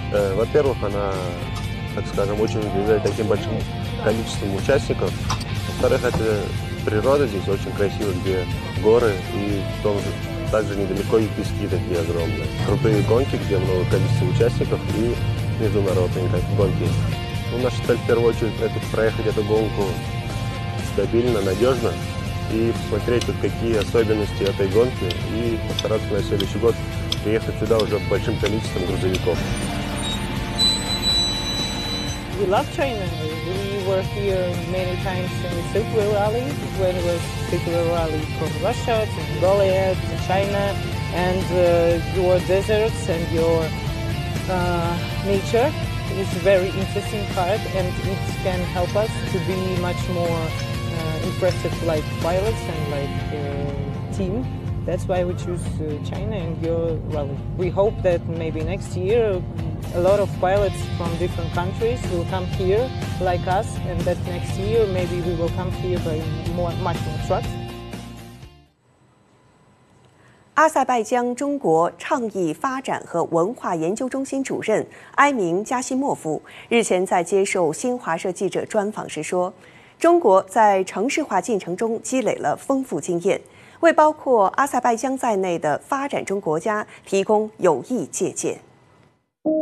Во-первых, она, так скажем, очень удивляет таким большим количеством участников. Во-вторых, это природа здесь очень красивая, где горы и в том же также недалеко и пески такие огромные. Крутые гонки, где много количества участников и международные гонки. Ну, наша цель в первую очередь это проехать эту гонку стабильно, надежно и посмотреть, тут какие особенности этой гонки и постараться на следующий год приехать сюда уже большим количеством грузовиков. We love China. We were here many times in the Silk Road Rally, when it was Silk Road Rally from Russia to Mongolia to China, and your deserts and your nature is a very interesting part, and it can help us to be much more impressive like pilots and like team. That's why we choose China and your rally. We hope that maybe next year a lot of pilots from different countries will come here like us, and that next year maybe we will come here by much more trucks. 阿塞拜疆中国倡议发展和文化研究中心主任埃明加西莫夫日前在接受新华社记者专访时说，中国在城市化进程中积累了丰富经验，为包括阿塞拜疆在内的发展中国家提供有益借鉴。